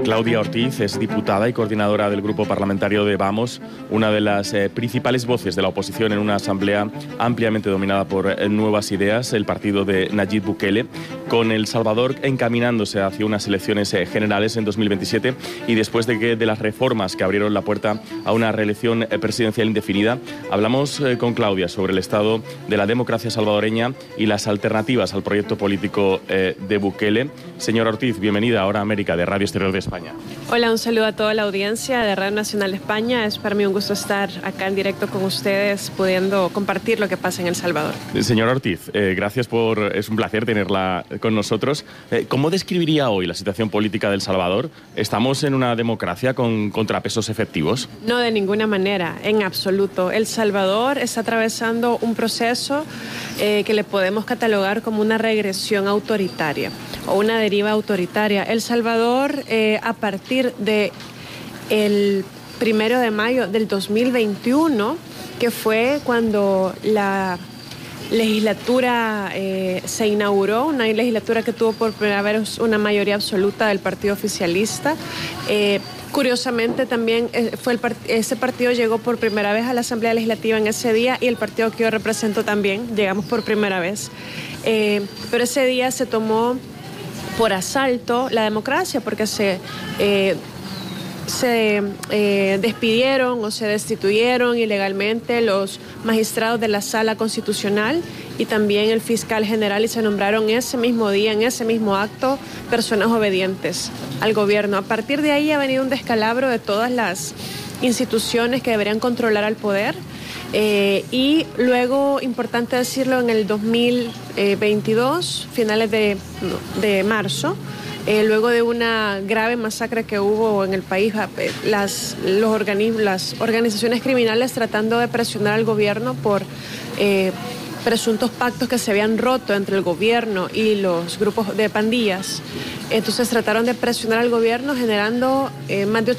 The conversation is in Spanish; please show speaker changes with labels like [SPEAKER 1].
[SPEAKER 1] Claudia Ortiz es diputada y coordinadora del grupo parlamentario de Vamos, una de las principales voces de la oposición en una asamblea ampliamente dominada por Nuevas Ideas, el partido de Nayib Bukele, con El Salvador encaminándose hacia unas elecciones generales en 2027 y después de las reformas que abrieron la puerta a una reelección presidencial indefinida. Hablamos con Claudia sobre el estado de la democracia salvadoreña y las alternativas al proyecto político de Bukele. Señora Ortiz, bienvenida a Hora América de Radio Exterior de España.
[SPEAKER 2] Hola, un saludo a toda la audiencia de Radio Nacional de España. Es para mí un gusto estar acá en directo con ustedes, pudiendo compartir lo que pasa en El Salvador.
[SPEAKER 1] Señora Ortiz, gracias es un placer tenerla con nosotros. ¿Cómo describiría hoy la situación política de El Salvador? ¿Estamos en una democracia con contrapesos efectivos?
[SPEAKER 2] No, de ninguna manera, en absoluto. El Salvador está atravesando un proceso que le podemos catalogar como una regresión autoritaria o una deriva autoritaria. El Salvador, a partir del 1 de mayo del 2021, que fue cuando la legislatura se inauguró, una legislatura que tuvo por primera vez una mayoría absoluta del partido oficialista. Curiosamente también ese partido llegó por primera vez a la Asamblea Legislativa en ese día, y el partido que yo represento también llegamos por primera vez. Pero ese día se tomó por asalto la democracia, porque se despidieron o se destituyeron ilegalmente los magistrados de la Sala Constitucional y también el fiscal general, y se nombraron ese mismo día, en ese mismo acto, personas obedientes al gobierno. A partir de ahí ha venido un descalabro de todas las instituciones que deberían controlar al poder. Y luego, importante decirlo, en el 2022, finales de marzo, luego de una grave masacre que hubo en el país, las organizaciones criminales tratando de presionar al gobierno por presuntos pactos que se habían roto entre el gobierno y los grupos de pandillas. Entonces trataron de presionar al gobierno, generando más de